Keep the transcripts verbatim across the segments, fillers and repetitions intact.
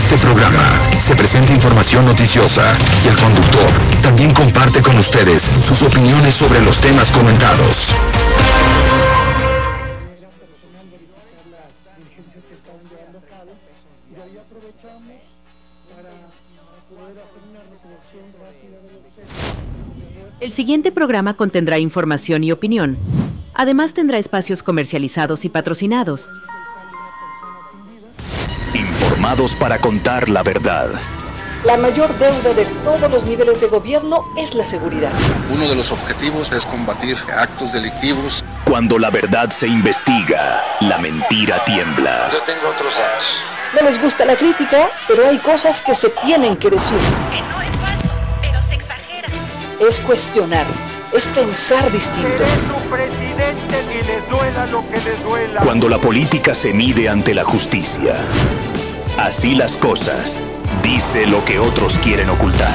este programa se presenta información noticiosa y el conductor también comparte con ustedes sus opiniones sobre los temas comentados. El siguiente programa contendrá información y opinión. Además tendrá espacios comercializados y patrocinados. Informados para contar la verdad. La mayor deuda de todos los niveles de gobierno es la seguridad. Uno de los objetivos es combatir actos delictivos. Cuando la verdad se investiga, la mentira tiembla. Yo tengo otros datos. No les gusta la crítica, pero hay cosas que se tienen que decir. Que no es falso, pero se exagera. Es cuestionar, es pensar distinto. Seré su presidente ni les duela lo que les duela. Cuando la política se mide ante la justicia. Así las cosas. Dice lo que otros quieren ocultar.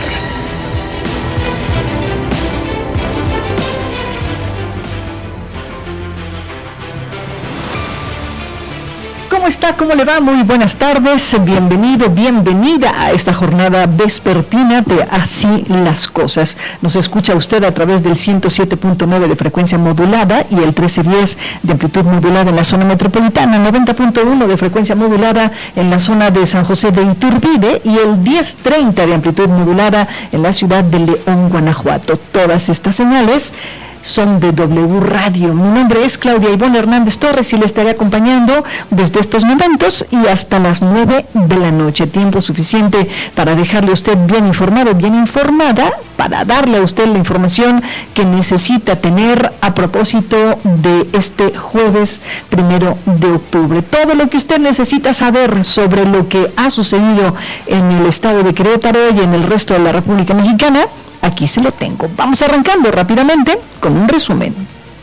¿Cómo está? ¿Cómo le va? Muy buenas tardes. Bienvenido, bienvenida a esta jornada vespertina de Así las Cosas. Nos escucha usted a través del ciento siete punto nueve de frecuencia modulada y el trece diez de amplitud modulada en la zona metropolitana, noventa punto uno de frecuencia modulada en la zona de San José de Iturbide y el diez treinta de amplitud modulada en la ciudad de León, Guanajuato. Todas estas señales son de W Radio. Mi nombre es Claudia Ivonne Hernández Torres y le estaré acompañando desde estos momentos y hasta las nueve de la noche. Tiempo suficiente para dejarle a usted bien informado, bien informada, para darle a usted la información que necesita tener a propósito de este jueves primero de octubre. Todo lo que usted necesita saber sobre lo que ha sucedido en el estado de Querétaro y en el resto de la República Mexicana, aquí se lo tengo. Vamos arrancando rápidamente con un resumen.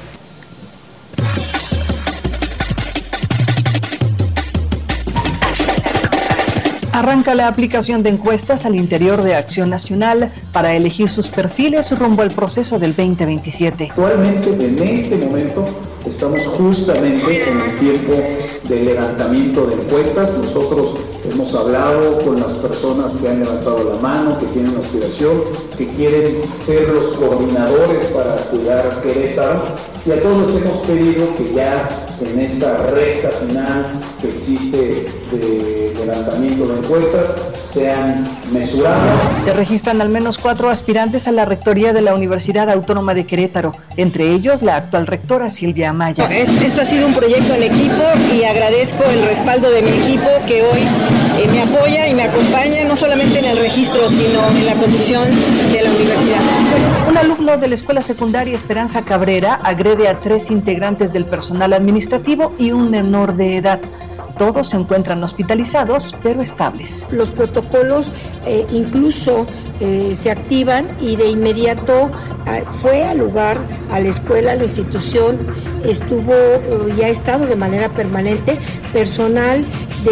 Arranca la aplicación de encuestas al interior de Acción Nacional para elegir sus perfiles rumbo al proceso del veinte veintisiete. Actualmente, en este momento, estamos justamente en el tiempo de levantamiento de encuestas. Nosotros hemos hablado con las personas que han levantado la mano, que tienen una aspiración, que quieren ser los coordinadores para cuidar Querétaro. Y a todos les hemos pedido que ya en esta recta final que existe de levantamiento de encuestas sean mesurados. Se registran al menos cuatro aspirantes a la rectoría de la Universidad Autónoma de Querétaro, entre ellos la actual rectora Silvia Amaya. Esto ha sido un proyecto en equipo y agradezco el respaldo de mi equipo que hoy eh, me apoya y me acompaña no solamente en el registro, sino en la conducción de la universidad. Un alumno de la Escuela Secundaria Esperanza Cabrera agrede a tres integrantes del personal administrativo y un menor de edad. Todos se encuentran hospitalizados, pero estables. Los protocolos eh, incluso eh, se activan y de inmediato eh, fue al lugar, a la escuela, a la institución, estuvo eh, y ha estado de manera permanente personal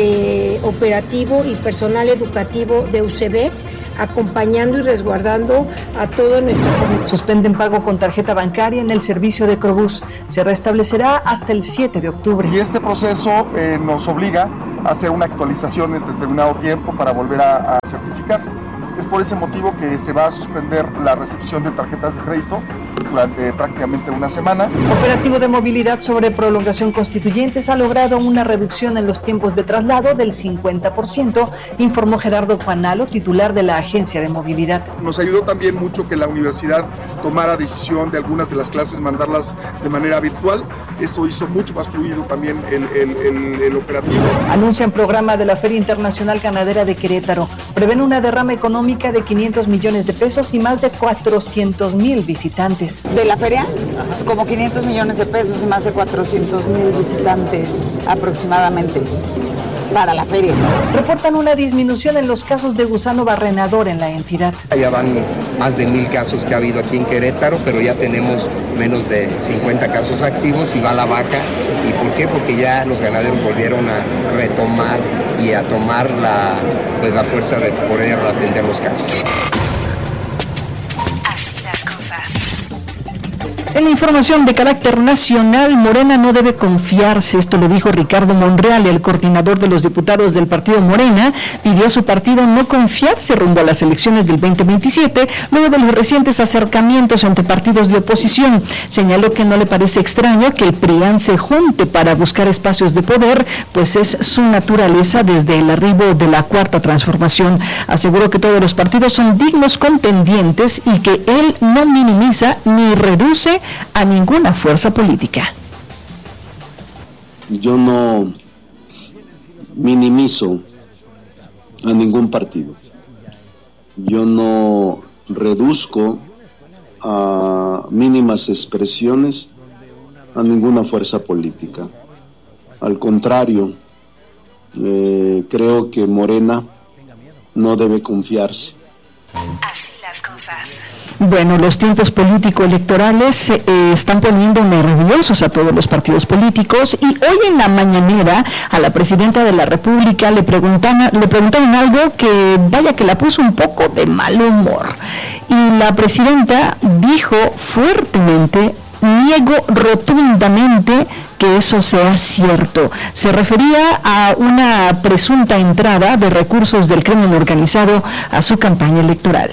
de operativo y personal educativo de U C B, acompañando y resguardando a todo nuestro comunidad. Suspenden pago con tarjeta bancaria en el servicio de Crobús. Se restablecerá hasta el siete de octubre. Y este proceso eh, nos obliga a hacer una actualización en determinado tiempo para volver a, a certificar. Es por ese motivo que se va a suspender la recepción de tarjetas de crédito durante prácticamente una semana. Operativo de movilidad sobre prolongación Constituyentes ha logrado una reducción en los tiempos de traslado del cincuenta por ciento, informó Gerardo Juanalo, titular de la Agencia de Movilidad. Nos ayudó también mucho que la universidad tomara decisión de algunas de las clases, mandarlas de manera virtual. Esto hizo mucho más fluido también el, el, el, el operativo. Anuncian programa de la Feria Internacional Ganadera de Querétaro. Prevén una derrama económica de quinientos millones de pesos y más de cuatrocientos mil visitantes. De la feria, como quinientos millones de pesos y más de cuatrocientos mil visitantes aproximadamente para la feria. Reportan una disminución en los casos de gusano barrenador en la entidad. Ya van más de mil casos que ha habido aquí en Querétaro, pero ya tenemos menos de cincuenta casos activos y va a la baja. ¿Y por qué? Porque ya los ganaderos volvieron a retomar y a tomar la, pues, la fuerza de poder atender los casos. Así las cosas. En la información de carácter nacional, Morena no debe confiarse. Esto lo dijo Ricardo Monreal, el coordinador de los diputados del partido Morena. Pidió a su partido no confiarse rumbo a las elecciones del veinte veintisiete, luego de los recientes acercamientos entre partidos de oposición. Señaló que no le parece extraño que el PRIAN se junte para buscar espacios de poder, pues es su naturaleza desde el arribo de la Cuarta Transformación. Aseguró que todos los partidos son dignos contendientes y que él no minimiza ni reduce a ninguna fuerza política. Yo no minimizo a ningún partido. Yo no reduzco a mínimas expresiones a ninguna fuerza política. Al contrario, eh, creo que Morena no debe confiarse. Así las cosas. Bueno, los tiempos político-electorales eh, están poniendo nerviosos a todos los partidos políticos y hoy en la mañanera a la presidenta de la República le preguntaban, le preguntaron algo que vaya que la puso un poco de mal humor. Y la presidenta dijo fuertemente: niego rotundamente que eso sea cierto. Se refería a una presunta entrada de recursos del crimen organizado a su campaña electoral.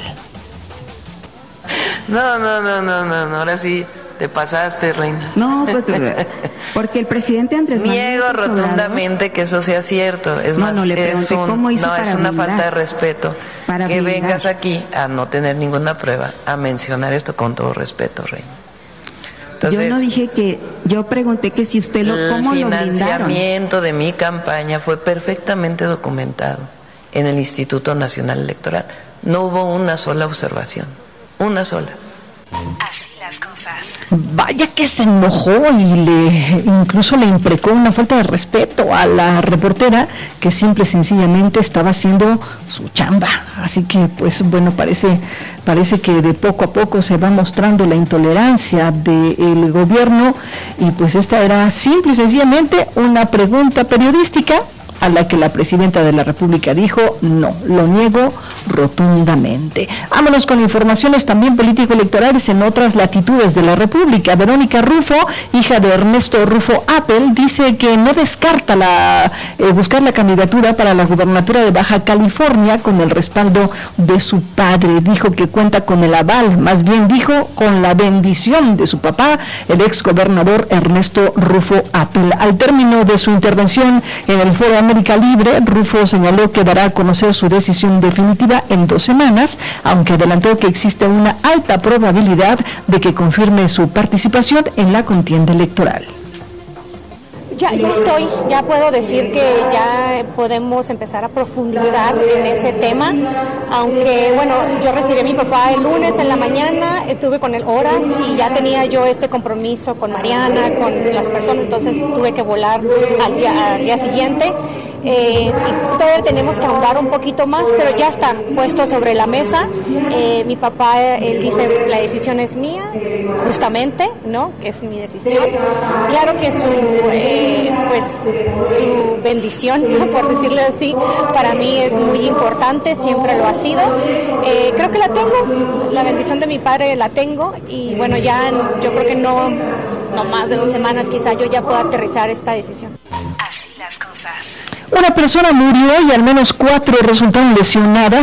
No, no, no, no, no, no, ahora sí te pasaste, reina. No, pues porque el presidente Andrés Manuel Niego rotundamente que eso sea cierto. Es no, más, no, le es, un, cómo hizo no, es una blindar, falta de respeto para que blindar. vengas aquí a no tener ninguna prueba, a mencionar esto con todo respeto, reina. Entonces, yo no dije que, yo pregunté que si usted lo, ¿cómo lo blindaron? El financiamiento de mi campaña fue perfectamente documentado en el Instituto Nacional Electoral. No hubo una sola observación, una sola. Así las cosas. Vaya que se enojó y le incluso le imprecó una falta de respeto a la reportera que simple y sencillamente estaba haciendo su chamba. Así que pues bueno, parece parece que de poco a poco se va mostrando la intolerancia del gobierno y pues esta era simple y sencillamente una pregunta periodística a la que la presidenta de la República dijo: no, lo niego rotundamente. Vámonos con informaciones también político-electorales en otras latitudes de la República. Verónica Rufo, hija de Ernesto Rufo Appel, dice que no descarta la eh, buscar la candidatura para la gubernatura de Baja California con el respaldo de su padre. Dijo que cuenta con el aval, más bien dijo con la bendición de su papá, el exgobernador Ernesto Rufo Appel. Al término de su intervención en el Foro América Libre, Rufo señaló que dará a conocer su decisión definitiva en dos semanas, aunque adelantó que existe una alta probabilidad de que confirme su participación en la contienda electoral. Ya, ya estoy, ya puedo decir que ya podemos empezar a profundizar en ese tema, aunque bueno, yo recibí a mi papá el lunes en la mañana, estuve con él horas y ya tenía yo este compromiso con Mariana, con las personas, entonces tuve que volar al día, al día siguiente. Eh, y todavía tenemos que ahondar un poquito más, pero ya está puesto sobre la mesa. Eh, mi papá, él dice, la decisión es mía, justamente, ¿no? Es mi decisión. Claro que su, eh, pues, su bendición, ¿no? Por decirlo así, para mí es muy importante, siempre lo ha sido. Eh, creo que la tengo, la bendición de mi padre la tengo y bueno, ya yo creo que no, no más de dos semanas quizá yo ya pueda aterrizar esta decisión. Así las cosas. Una persona murió y al menos cuatro resultaron lesionadas